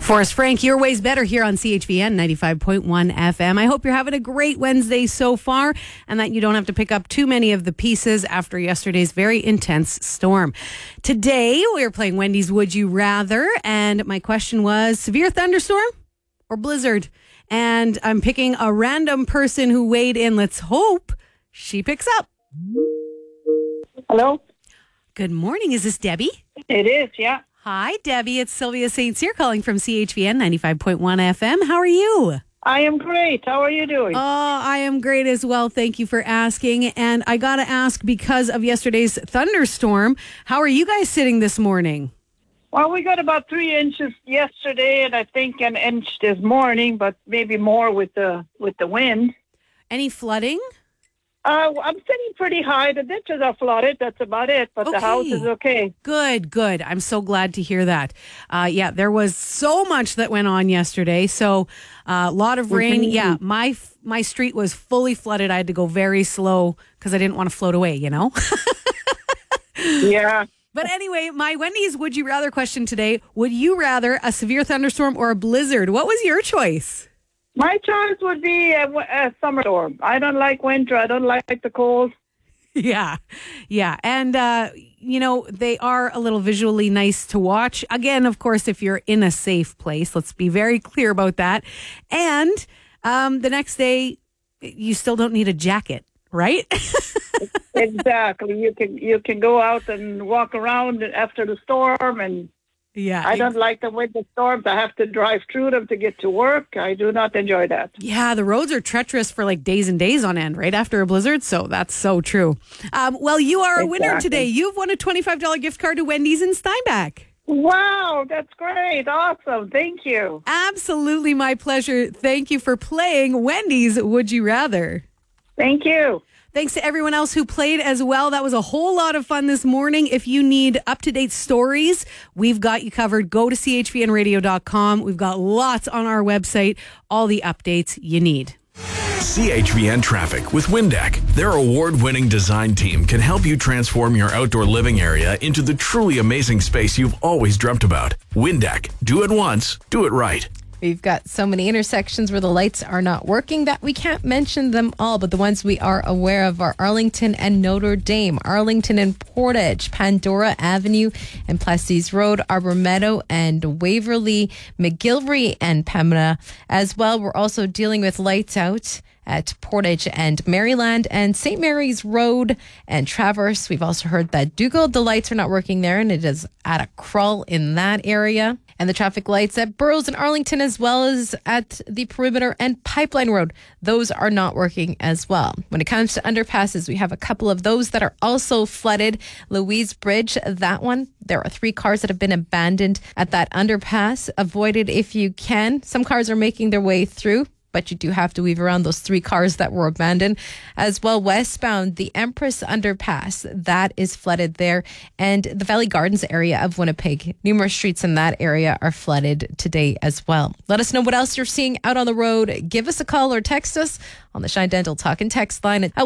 Forrest Frank, your way's better here on CHVN 95.1 FM. I hope you're having a great Wednesday so far and that you don't have to pick up too many of the pieces after yesterday's very intense storm. Today, we're playing Wendy's Would You Rather, and my question was severe thunderstorm or blizzard? And I'm picking a random person who weighed in. Let's hope she picks up. Hello? Good morning. Is this Debbie? It is, yeah. Hi, Debbie. It's Sylvia St. Cyr calling from CHVN 95.1 FM. How are you? I am great. How are you doing? Oh, I am great as well. Thank you for asking. And I got to ask, because of yesterday's thunderstorm, how are you guys sitting this morning? Well, we got about 3 inches yesterday, and I think an inch this morning, but maybe more with the wind. Any flooding? I'm sitting pretty high. The ditches are flooded. That's about it. But the house is okay. Good. I'm so glad to hear that. Yeah, there was so much that went on yesterday. So a lot of rain. Yeah, my street was fully flooded. I had to go very slow because I didn't want to float away, you know? Yeah. But anyway, my Wendy's Would You Rather question today. Would you rather a severe thunderstorm or a blizzard? What was your choice? My choice would be a summer storm. I don't like winter. I don't like the cold. Yeah. And, they are a little visually nice to watch. Again, of course, if you're in a safe place, let's be very clear about that. And the next day, you still don't need a jacket, right? Exactly. You can go out and walk around after the storm, and I don't like the winter storms. I have to drive through them to get to work. I do not enjoy that. Yeah, the roads are treacherous for like days and days on end, right after a blizzard. So that's so true. Well, you are a winner today. You've won a $25 gift card to Wendy's in Steinbach. Wow, that's great. Awesome. Thank you. Absolutely my pleasure. Thank you for playing Wendy's Would You Rather. Thank you. Thanks to everyone else who played as well. That was a whole lot of fun this morning. If you need up-to-date stories, we've got you covered. Go to chvnradio.com. We've got lots on our website, all the updates you need. CHVN Traffic with Windeck. Their award-winning design team can help you transform your outdoor living area into the truly amazing space you've always dreamt about. Windeck. Do it once. Do it right. We've got so many intersections where the lights are not working that we can't mention them all, but the ones we are aware of are Arlington and Notre Dame, Arlington and Portage, Pandora Avenue and Plessis Road, Arbor Meadow and Waverly, McGillivray and Pembina. As well, we're also dealing with lights out at Portage and Maryland and St. Mary's Road and Traverse. We've also heard that Dugald, the lights are not working there, and it is at a crawl in that area. And the traffic lights at Burroughs and Arlington, as well as at the Perimeter and Pipeline Road, those are not working as well. When it comes to underpasses, we have a couple of those that are also flooded. Louise Bridge, that one, there are 3 cars that have been abandoned at that underpass. Avoid it if you can. Some cars are making their way through, but you do have to weave around those 3 cars that were abandoned. As well, westbound, the Empress Underpass, that is flooded there. And the Valley Gardens area of Winnipeg, numerous streets in that area are flooded today as well. Let us know what else you're seeing out on the road. Give us a call or text us on the Shine Dental Talk and Text line at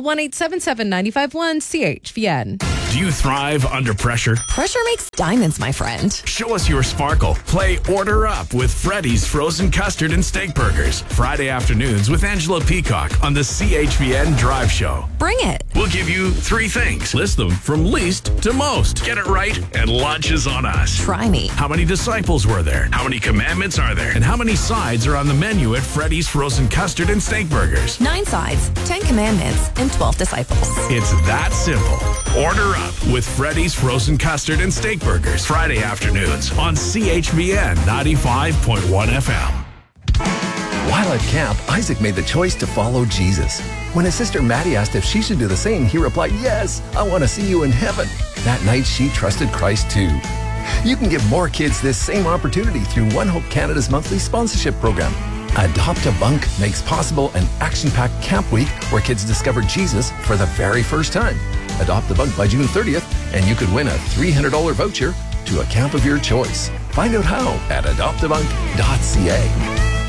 1-877-951-CHVN. Do you thrive under pressure? Pressure makes diamonds, my friend. Show us your sparkle. Play Order Up with Freddy's Frozen Custard and Steak Burgers. Friday afternoons with Angela Peacock on the CHVN Drive Show. Bring it. We'll give you 3 things. List them from least to most. Get it right, and lunch is on us. Try me. How many disciples were there? How many commandments are there? And how many sides are on the menu at Freddy's Frozen Custard and Steak Burgers? 9 sides, 10 commandments, and 12 disciples. It's that simple. Order up with Freddy's Frozen Custard and Steak Burgers. Friday afternoons on CHVN 95.1 FM. While at camp, Isaac made the choice to follow Jesus. When his sister Maddie asked if she should do the same, he replied, "Yes, I want to see you in heaven." That night, she trusted Christ too. You can give more kids this same opportunity through One Hope Canada's monthly sponsorship program. Adopt a Bunk makes possible an action-packed camp week where kids discover Jesus for the very first time. Adopt a Bunk by June 30th, and you could win a $300 voucher to a camp of your choice. Find out how at adoptabunk.ca.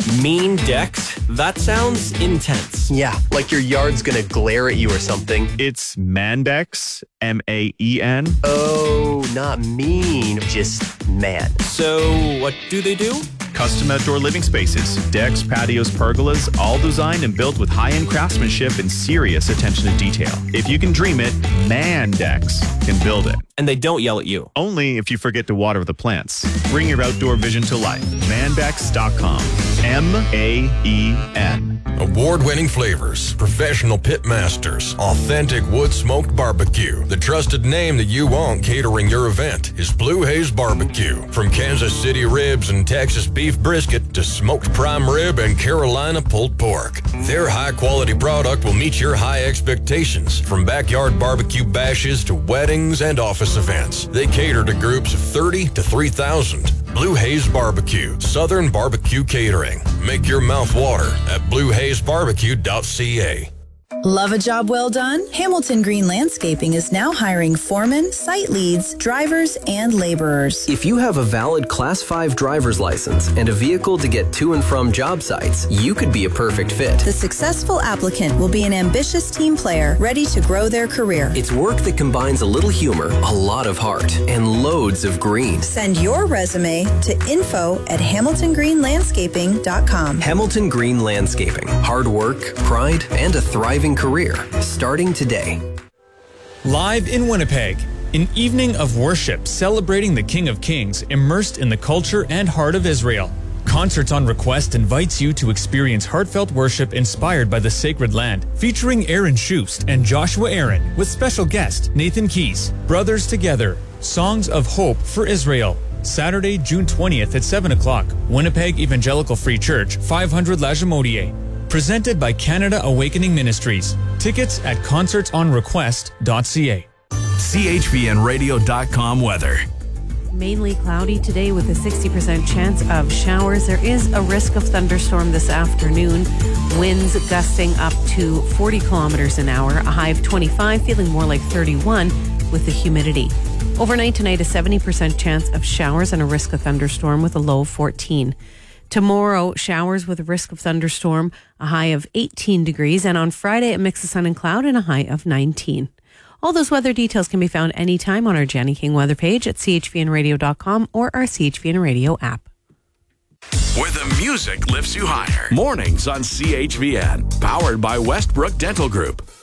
Mean decks? That sounds intense. Yeah, like your yard's gonna glare at you or something. It's Mandex, M-A-E-N. Oh, not mean, just man. So, what do they do? Custom outdoor living spaces, decks, patios, pergolas, all designed and built with high-end craftsmanship and serious attention to detail. If you can dream it, Mandex can build it. And they don't yell at you. Only if you forget to water the plants. Bring your outdoor vision to life. Mandex.com. M-A-E-N. Award-winning flavors, professional pit masters, authentic wood-smoked barbecue. The trusted name that you want catering your event is Blue Haze Barbecue. From Kansas City ribs and Texas beef brisket to smoked prime rib and Carolina pulled pork. Their high-quality product will meet your high expectations. From backyard barbecue bashes to weddings and office events, they cater to groups of 30 to 3,000. Blue Haze Barbecue, Southern Barbecue Catering. Make your mouth water at bluehazebarbecue.ca. Love a job well done? Hamilton Green Landscaping is now hiring foremen, site leads, drivers, and laborers. If you have a valid Class 5 driver's license and a vehicle to get to and from job sites, you could be a perfect fit. The successful applicant will be an ambitious team player ready to grow their career. It's work that combines a little humor, a lot of heart, and loads of green. Send your resume to info@hamiltongreenlandscaping.com. Hamilton Green Landscaping. Hard work, pride, and a thriving career, starting today. Live in Winnipeg, an evening of worship celebrating the King of Kings, immersed in the culture and heart of Israel. Concerts on Request invites you to experience heartfelt worship inspired by the sacred land, featuring Aaron Schust and Joshua Aaron, with special guest Nathan Keys. Brothers Together, Songs of Hope for Israel. Saturday, June 20th at 7 o'clock, Winnipeg Evangelical Free Church, 500 La Jamodier. Presented by Canada Awakening Ministries. Tickets at concertsonrequest.ca. CHVNradio.com weather. Mainly cloudy today with a 60% chance of showers. There is a risk of thunderstorm this afternoon. Winds gusting up to 40 kilometers an hour. A high of 25, feeling more like 31 with the humidity. Overnight tonight, a 70% chance of showers and a risk of thunderstorm with a low of 14. Tomorrow, showers with a risk of thunderstorm, a high of 18 degrees. And on Friday, a mix of sun and cloud and a high of 19. All those weather details can be found anytime on our Jenny King weather page at chvnradio.com or our CHVN Radio app. Where the music lifts you higher. Mornings on CHVN. Powered by Westbrook Dental Group.